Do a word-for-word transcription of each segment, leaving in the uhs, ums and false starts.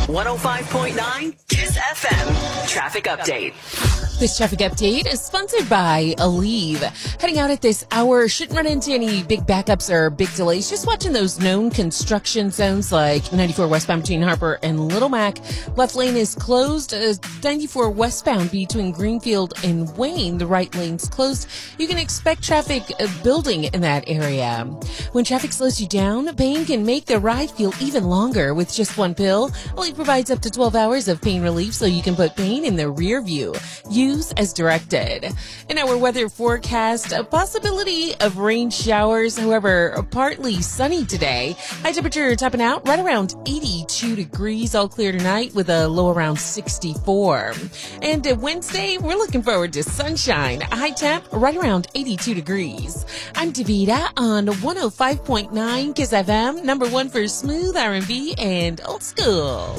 one oh five point nine Kiss F M Traffic Update. This traffic update is sponsored by Aleve. Heading out at this hour, shouldn't run into any big backups or big delays. Just watching those known construction zones like ninety-four westbound between Harper and Little Mac. Left lane is closed. Uh, ninety-four westbound between Greenfield and Wayne. The right lane's closed. You can expect traffic uh, building in that area. When traffic slows you down, pain can make the ride feel even longer with just one pill. Aleve provides up to twelve hours of pain relief so you can put pain in the rear view. Use as directed. In our weather forecast, a possibility of rain showers, however, partly sunny today. High temperature topping out right around eighty-two degrees, all clear tonight with a low around sixty-four. And uh, Wednesday, we're looking forward to sunshine. A high temp right around eighty-two degrees. I'm Davida on one oh five point nine Kiss F M, number one for smooth R and B and old school.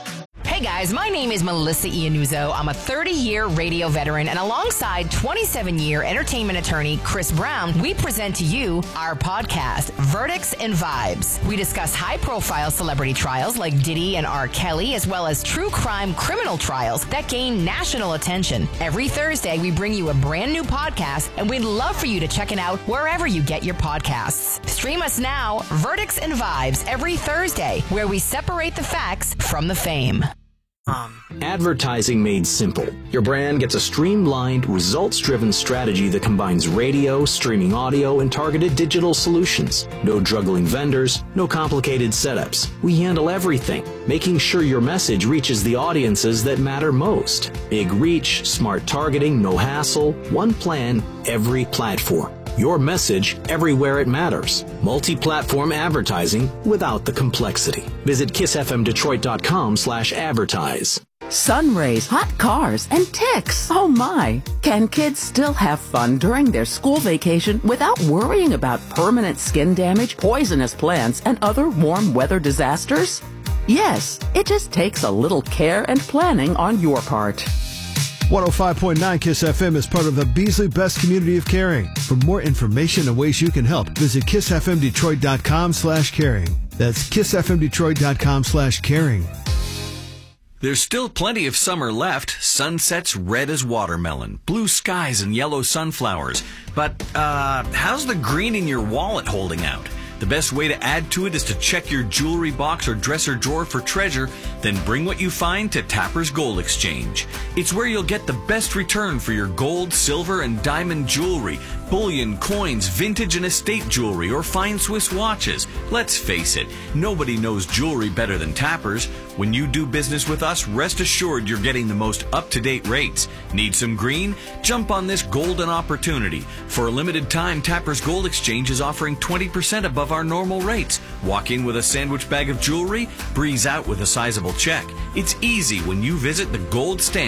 Hey guys, my name is Melissa Iannuzzo. I'm a thirty-year radio veteran, and alongside twenty-seven-year entertainment attorney Chris Brown, we present to you our podcast, Verdicts and Vibes. We discuss high-profile celebrity trials like Diddy and R. Kelly, as well as true crime criminal trials that gain national attention. Every Thursday, we bring you a brand new podcast, and we'd love for you to check it out wherever you get your podcasts. Stream us now, Verdicts and Vibes, every Thursday, where we separate the facts from the fame. Um. Advertising made simple. Your brand gets a streamlined, results-driven strategy that combines radio, streaming audio, and targeted digital solutions. No juggling vendors, no complicated setups. We handle everything, making sure your message reaches the audiences that matter most. Big reach, smart targeting, no hassle, one plan, every platform. Your message everywhere it matters. Multi-platform advertising without the complexity. Visit kissfmdetroit.com slash advertise. Sun rays, hot cars, and ticks. Oh my! Can kids still have fun during their school vacation without worrying about permanent skin damage, poisonous plants, and other warm weather disasters? Yes, it just takes a little care and planning on your part. one oh five point nine Kiss F M is part of the Beasley Best Community of Caring. For more information and ways you can help, visit kissfmdetroit.com slash caring. That's kissfmdetroit.com slash caring. There's still plenty of summer left. Sunsets red as watermelon, blue skies and yellow sunflowers. But, uh, how's the green in your wallet holding out? The best way to add to it is to check your jewelry box or dresser drawer for treasure, then bring what you find to Tapper's Gold Exchange. It's where you'll get the best return for your gold, silver, and diamond jewelry, bullion, coins, vintage and estate jewelry, or fine Swiss watches. Let's face it, nobody knows jewelry better than Tapper's. When you do business with us, rest assured you're getting the most up-to-date rates. Need some green? Jump on this golden opportunity. For a limited time, Tapper's Gold Exchange is offering twenty percent above our normal rates. Walk in with a sandwich bag of jewelry, breeze out with a sizable check. It's easy when you visit the Gold Stand